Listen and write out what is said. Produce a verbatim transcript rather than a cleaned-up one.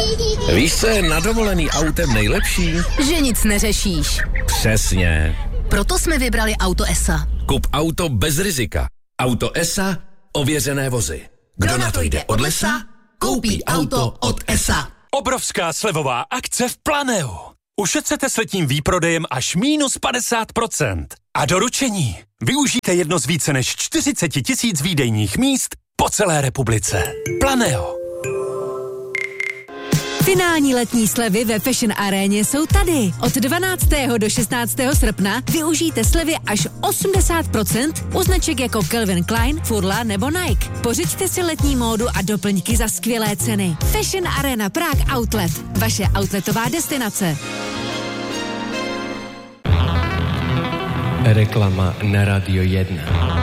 Víš, co je na dovolený autem nejlepší? Že nic neřešíš. Přesně. Proto jsme vybrali Auto E S A. Kup auto bez rizika. Auto E S A, ověřené vozy. Kdo na to jde od lesa, koupí auto od E S A. Obrovská slevová akce v Planeu. Ušetřete s letním výprodejem až mínus padesát procent. A doručení. Využijte jedno z více než čtyřicet tisíc výdejních míst po celé republice. Planeo. Finální letní slevy ve Fashion Aréně jsou tady. Od dvanáctého do šestnáctého srpna využijte slevy až osmdesát procent u značek jako Calvin Klein, Furla nebo Nike. Pořiďte si letní módu a doplňky za skvělé ceny. Fashion Arena Prague Outlet. Vaše outletová destinace. Reklama na Radio jedna.